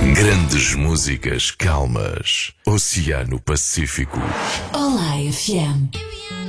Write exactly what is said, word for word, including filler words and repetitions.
Grandes músicas calmas. Oceano Pacífico. Olá, F M.